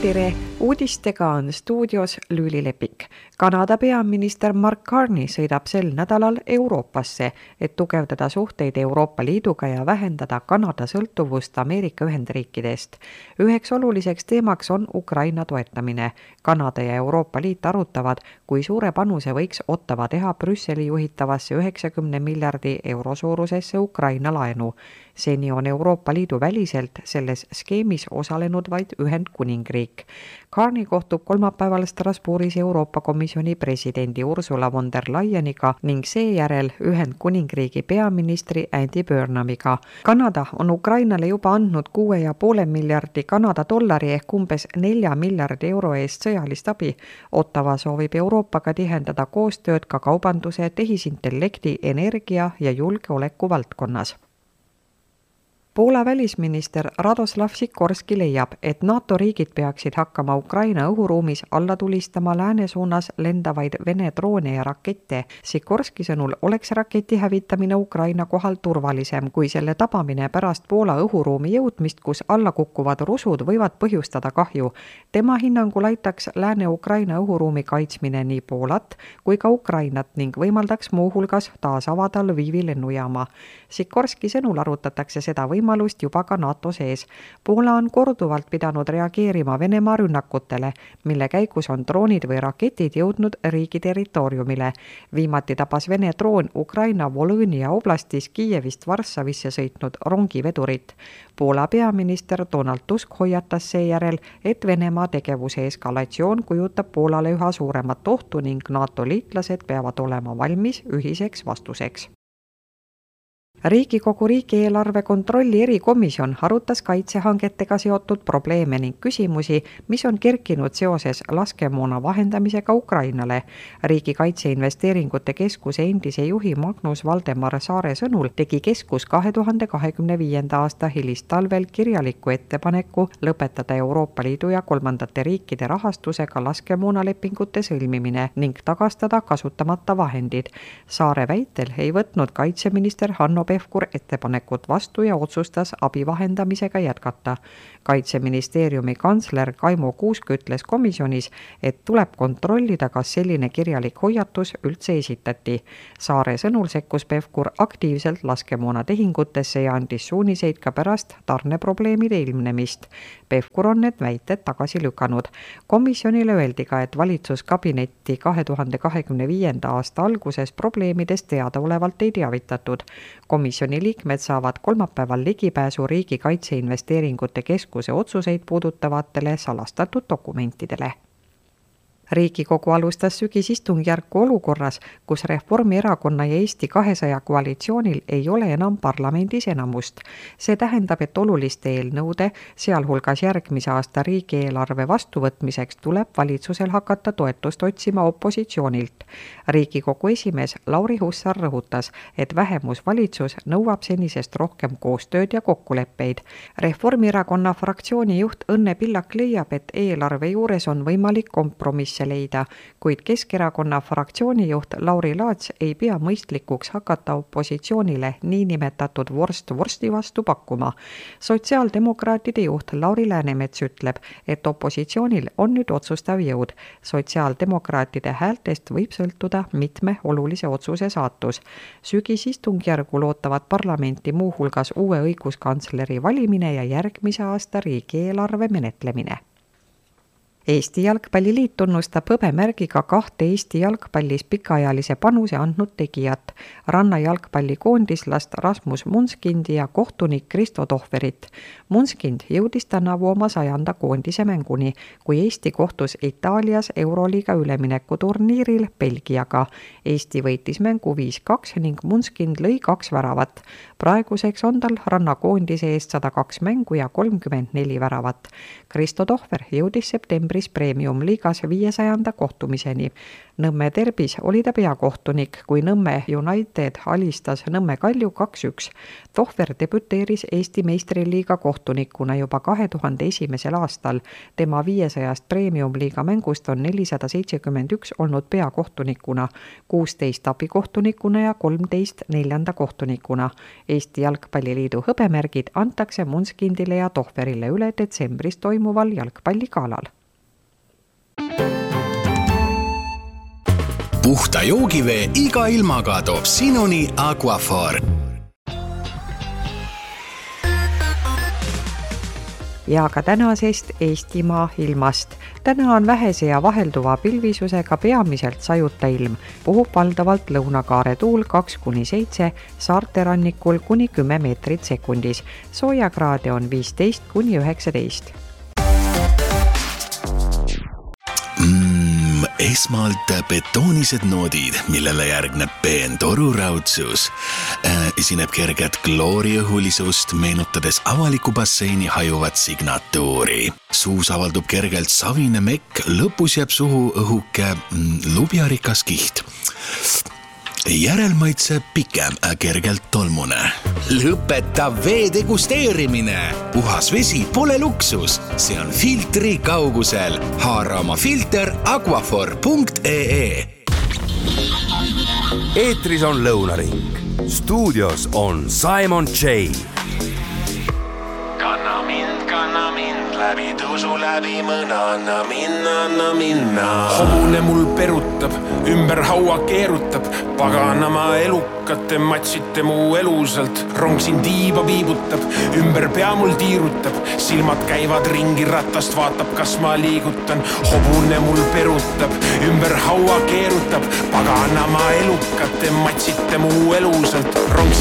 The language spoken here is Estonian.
tere, uudistega on stuudios Lüüli Lepik. Kanada peaminister Mark Carney sõidab sel nädalal Euroopasse, et tugevdada suhteid Euroopa Liiduga ja vähendada Kanada sõltuvust Ameerika Ühendriikidest. Üheks oluliseks teemaks on Ukraina toetamine. Kanada ja Euroopa Liit arutavad, kui suure panuse võiks Ottawa teha Brüsseli juhitavasse 90 miljardi euro suurusesse Ukraina laenu. Seni on Euroopa Liidu väliselt selles skeemis osalenud vaid Ühendkuningriik. Carney kohtub kolmapäeval Strasbourgis Euroopa Komisjoni presidendi Ursula von der Leyeniga ning seejärel Ühendkuningriigi peaministri Andy Burnhamiga. Kanada on Ukrainale juba andnud 6,5 miljardi Kanada dollari ehk umbes 4 miljardi euro eest sõjalist abi. Ottawa soovib Euroopaga tihendada koostööd ka kaubanduse, tehisintellekti, energia ja julgeoleku valdkonnas. Poola välisminister Radoslav Sikorski leiab, et NATO riigid peaksid hakkama Ukraina õhuruumis alla tulistama lääne suunas lendavaid Vene droone ja rakette. Sikorski sõnul oleks raketi hävitamine Ukraina kohal turvalisem, kui selle tabamine pärast Poola õhuruumi jõudmist, kus alla kukkuvad rusud võivad põhjustada kahju. Tema hinnangul aitaks Lääne-Ukraina õhuruumi kaitsmine nii Poolat kui ka Ukrainat ning võimaldaks muuhulgas taas avada Lvivi lennujaama. Sikorski sõnul arutatakse seda võimalust juba ka NATO sees. Poola on korduvalt pidanud reageerima Venemaa rünnakutele, mille käigus on droonid või raketid jõudnud riigi territooriumile. Viimati tabas Vene droon Ukraina Volõnia oblastis Kiievist Varssavisse sõitnud rongivedurit. Poola peaminister Donald Tusk hoiatas seejärel, et Venemaa tegevuse eskalatsioon kujutab Poolale üha suuremat ohtu ning NATO liitlased peavad olema valmis ühiseks vastuseks. Riigikogu riigieelarve kontrolli erikomisjon arutas kaitsehangetega seotud probleeme ning küsimusi, mis on kerkinud seoses laskemoona vahendamisega Ukrainale. Riigi kaitseinvesteeringute keskuse endise juhi Magnus Valdemar Saare sõnul tegi keskus 2025. aasta hilistalvel kirjaliku ettepaneku lõpetada Euroopa Liidu ja kolmandate riikide rahastusega laskemoonalepingute sõlmimine ning tagastada kasutamata vahendid. Saare väitel ei võtnud kaitseminister Hanno Pevkur ettepanekut vastu ja otsustas abi vahendamisega jätkata. Kaitseministeeriumi kantsler Kaimo Kuusk ütles komisjonis, et tuleb kontrollida, kas selline kirjalik hoiatus üldse esitati. Saare sõnul sekkus Pevkur aktiivselt laskemoona tehingutesse ja andis suuniseid ka pärast tarneprobleemide ilmnemist. Pevkur on need väited tagasi lükanud. Komisjonile öeldi ka, et valitsuskabinetti 2025. aasta alguses probleemidest teadaolevalt ei teavitatud. Komisjoni liikmed saavad kolmapäeval ligipääsu riigi kaitseinvesteeringute keskuse otsuseid puudutavatele salastatud dokumentidele. Riigikogu alustas sügisistungjärku olukorras, kus Reformierakonna ja Eesti 200 koalitsioonil ei ole enam parlamendis enamust. See tähendab, et oluliste eelnõude, sealhulgas järgmise aasta riigieelarve vastuvõtmiseks tuleb valitsusel hakata toetust otsima opositsioonilt. Riigikogu esimees Lauri Hussar rõhutas, et vähemusvalitsus nõuab senisest rohkem koostööd ja kokkuleppeid. Reformierakonna fraktsiooni juht Õnne Pillak leiab, et eelarve juures on võimalik kompromiss leida, kuid Keskerakonna fraktsiooni juht Lauri Laats ei pea mõistlikuks hakata opositsioonile niinimetatud vorst vorsti vastu pakkuma. Sotsiaaldemokraatide juht Lauri Läänemets ütleb, et opositsioonil on nüüd otsustav jõud. Sotsiaaldemokraatide häältest võib sõltuda mitme olulise otsuse saatus. Sügisistungjärgul ootavad parlamenti muuhulgas uue õiguskantsleri valimine ja järgmise aasta riigieelarve menetlemine. Eesti Jalgpalliliit tunnustab hõbemärgiga 2 Eesti jalgpallis pikaajalise panuse andnud tegijat, rannajalgpallikoondislast Rasmus Munskindi ja kohtunik Kristo Tohverit. Munskind jõudis tänavu oma 100. koondise mänguni, kui Eesti kohtus Itaalias Euroliiga üleminekuturniiril Belgiaga. Eesti võitis mängu 5-2 ning Munskind lõi 2 väravat. Praeguseks on tal rannakoondise eest 102 mängu ja 34 väravat. Kristo Tohver jõudis septembris Premium-liigas 500. kohtumiseni. Nõmme derbis oli ta peakohtunik, kui Nõmme United alistas Nõmme Kalju 2-1. Tohver debüteeris Eesti meistriliiga kohtunikuna juba 2001. aastal. Tema 500 Premium-liiga mängust on 471 olnud peakohtunikuna, 16 abikohtunikuna ja 13 neljanda kohtunikuna. Eesti Jalgpalliliidu hõbemärgid antakse Munskindile ja Tohverile üle detsembris toimuval jalgpalligalal. Puhta joogivee iga ilmaga toob sinuni Aquaphor. Ja ka tänasest Eestimaa ilmast. Täna on vähese ja vahelduva pilvisusega peamiselt sajuta ilm. Puhub valdavalt lõunakaare tuul 2-7, saarte rannikul kuni 10 meetrit sekundis. Soojakraade on 15-19. Esmalt betoonised noodid, millele järgneb peentoruraudsus. Esineb kerget klooriõhulisust, meenutades avaliku basseini hajuvat signatuuri. Suus avaldub kergelt savine mekk, lõpus jääb suhu õhuke lubjarikas kiht. Järelmaitse pikem, kergelt tolmune. Lõpeta vee degusteerimine. Puhas vesi pole luksus, see on filtri kaugusel. Haara oma filter aquaphor.ee. Eetris on Lõunaring. Stuudios on Simon J. Kanna mind läbi tusu läbi mõna, anna minna. Hobune mul perutab, ümber haua keerutab, paganama elukate matsite mu elusalt. Rong siin tiiba viibutab, ümber pea mul tiirutab, silmad käivad ringi ratast, vaatab kas ma liigutan. Hobune mul perutab, ümber haua keerutab, paganama elukate matsite mu elusalt. Rong